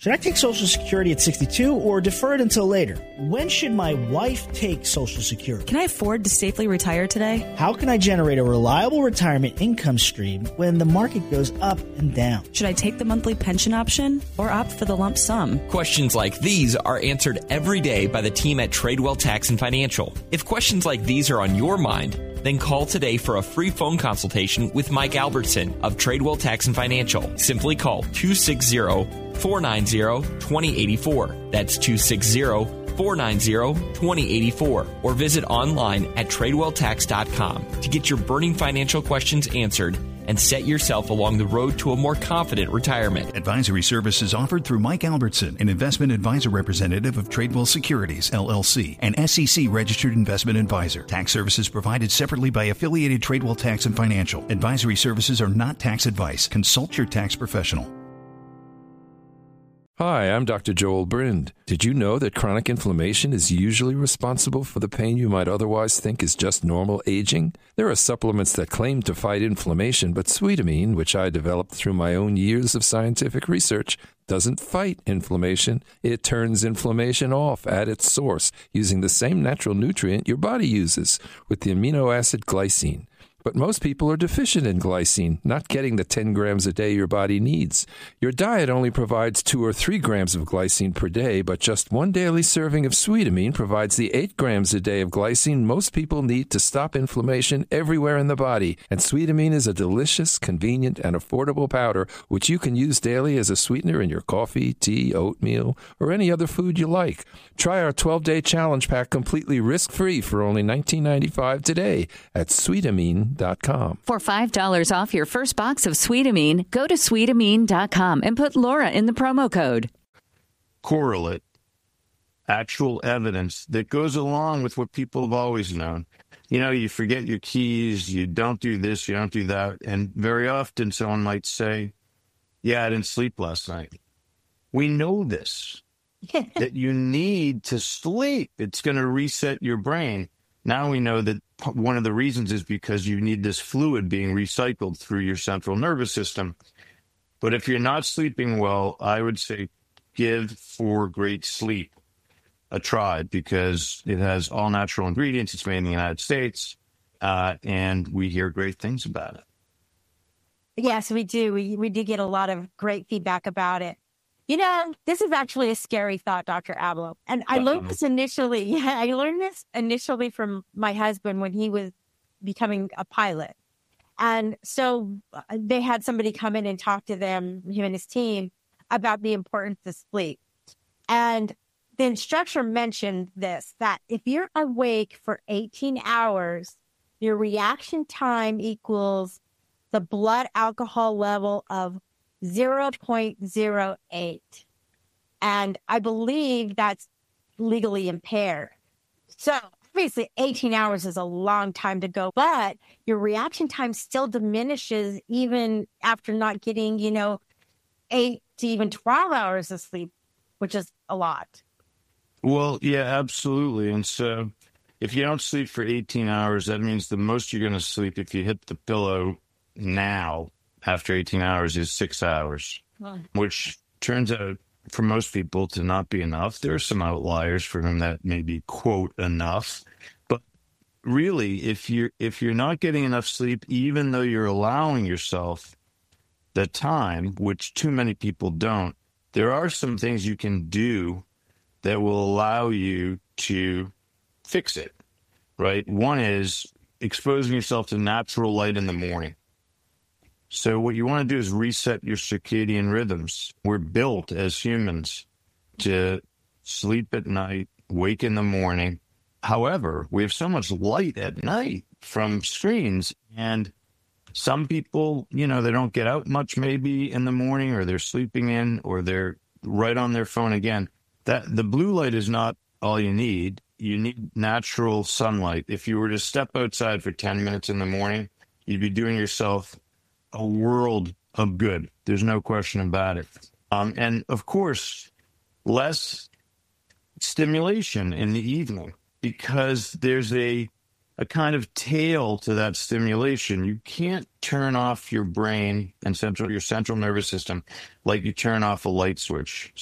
Should I take Social Security at 62 or defer it until later? When should my wife take Social Security? Can I afford to safely retire today? How can I generate a reliable retirement income stream when the market goes up and down? Should I take the monthly pension option or opt for the lump sum? Questions like these are answered every day by the team at Tradewell Tax and Financial. If questions like these are on your mind, then call today for a free phone consultation with Mike Albertson of Tradewell Tax and Financial. Simply call 260-490-2084. That's 260-490-2084. Or visit online at TradewellTax.com to get your burning financial questions answered and set yourself along the road to a more confident retirement. Advisory services offered through Mike Albertson, an investment advisor representative of Tradewell Securities, LLC, an SEC-registered investment advisor. Tax services provided separately by affiliated Tradewell Tax and Financial. Advisory services are not tax advice. Consult your tax professional. Hi, I'm Dr. Joel Brind. Did you know that chronic inflammation is usually responsible for the pain you might otherwise think is just normal aging? There are supplements that claim to fight inflammation, but Sweetamine, which I developed through my own years of scientific research, doesn't fight inflammation. It turns inflammation off at its source using the same natural nutrient your body uses, with the amino acid glycine. But most people are deficient in glycine, not getting the 10 grams a day your body needs. Your diet only provides 2 or 3 grams of glycine per day, but just one daily serving of Sweetamine provides the 8 grams a day of glycine most people need to stop inflammation everywhere in the body. And Sweetamine is a delicious, convenient, and affordable powder which you can use daily as a sweetener in your coffee, tea, oatmeal, or any other food you like. Try our 12-day challenge pack completely risk-free for only $19.95 today at Sweetamine.com. For $5 off your first box of Sweetamine, go to Sweetamine.com and put Laura in the promo code. Correlate, actual evidence that goes along with what people have always known. You know, you forget your keys, you don't do this, you don't do that. And very often someone might say, yeah, I didn't sleep last night. We know this, that you need to sleep. It's going to reset your brain. Now we know that one of the reasons is because you need this fluid being recycled through your central nervous system. But if you're not sleeping well, I would say give For Great Sleep a try, because it has all natural ingredients. It's made in the United States, and we hear great things about it. Yes, we do. We do get a lot of great feedback about it. You know, this is actually a scary thought, Dr. Ablow. And I learned this initially. Yeah, I learned this initially from my husband when he was becoming a pilot. And so they had somebody come in and talk to them, him and his team, about the importance of sleep. And the instructor mentioned this, that if you're awake for 18 hours, your reaction time equals the blood alcohol level of 0.08. And I believe that's legally impaired. So obviously 18 hours is a long time to go, but your reaction time still diminishes even after not getting, 8 to even 12 hours of sleep, which is a lot. Well, yeah, absolutely. And so if you don't sleep for 18 hours, that means the most you're going to sleep if you hit the pillow now after 18 hours is 6 hours, which turns out for most people to not be enough. There are some outliers for whom that may be, quote, enough. But really, if you're not getting enough sleep, even though you're allowing yourself the time, which too many people don't, there are some things you can do that will allow you to fix it, right? One is exposing yourself to natural light in the morning. So what you want to do is reset your circadian rhythms. We're built as humans to sleep at night, wake in the morning. However, we have so much light at night from screens, and some people, they don't get out much maybe in the morning, or they're sleeping in, or they're right on their phone again. That the blue light is not all you need. You need natural sunlight. If you were to step outside for 10 minutes in the morning, you'd be doing yourself a world of good. There's no question about it. And of course, less stimulation in the evening, because there's a kind of tail to that stimulation. You can't turn off your brain and your central nervous system like you turn off a light switch.